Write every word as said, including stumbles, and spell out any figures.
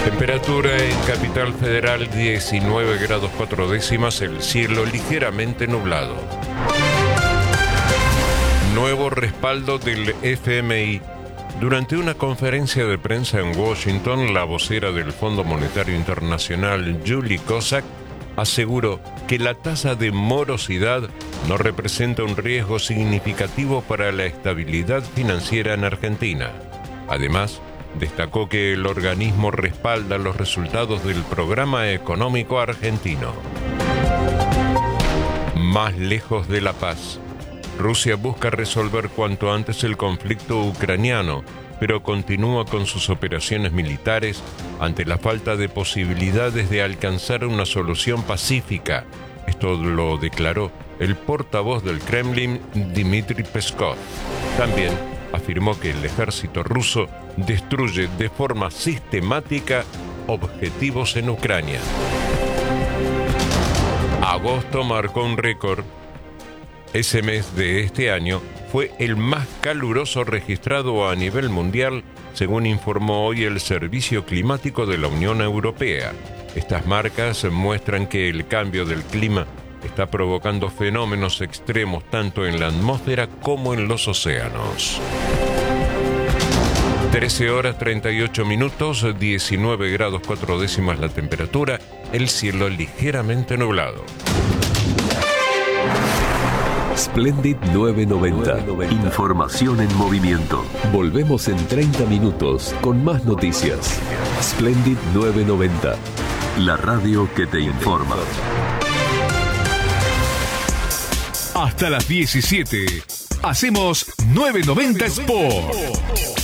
Temperatura en Capital Federal diecinueve grados cuatro décimas, el cielo ligeramente nublado. Nuevo respaldo del F M I. Durante una conferencia de prensa en Washington, la vocera del Fondo Monetario Internacional, Julie Kozak, aseguró que la tasa de morosidad no representa un riesgo significativo para la estabilidad financiera en Argentina. Además, destacó que el organismo respalda los resultados del programa económico argentino. Más lejos de la paz. Rusia busca resolver cuanto antes el conflicto ucraniano, pero continúa con sus operaciones militares ante la falta de posibilidades de alcanzar una solución pacífica. Esto lo declaró el portavoz del Kremlin, Dmitry Peskov. También afirmó que el ejército ruso destruye de forma sistemática objetivos en Ucrania. Agosto marcó un récord. Ese mes de este año fue el más caluroso registrado a nivel mundial, según informó hoy el Servicio Climático de la Unión Europea. Estas marcas muestran que el cambio del clima está provocando fenómenos extremos tanto en la atmósfera como en los océanos. trece horas treinta y ocho minutos, diecinueve grados cuatro décimas la temperatura, el cielo ligeramente nublado. Splendid novecientos noventa. Información en movimiento. Volvemos en treinta minutos con más noticias. Splendid novecientos noventa. La radio que te informa. Hasta las diecisiete. Hacemos novecientos noventa Sport.